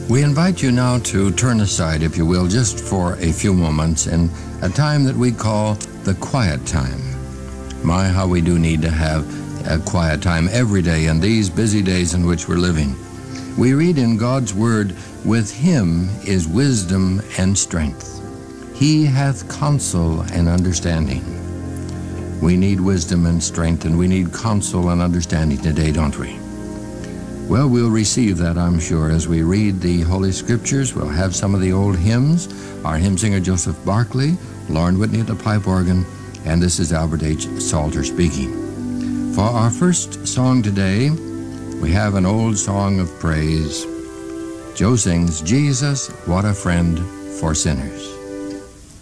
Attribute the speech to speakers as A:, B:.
A: We invite you now to turn aside, if you will, just for a few moments in a time that we call the quiet time. My, how we do need to have a quiet time every day in these busy days in which we're living. We read in God's Word, "With him is wisdom and strength. He hath counsel and understanding." We need wisdom and strength, and we need counsel and understanding today, don't we? Well, we'll receive that, I'm sure, as we read the Holy Scriptures. We'll have some of the old hymns, our hymn singer Joseph Barclay, Lauren Whitney at the pipe organ, and this is Albert H. Salter speaking. For our first song today, we have an old song of praise. Joe sings, "Jesus, what a friend for sinners."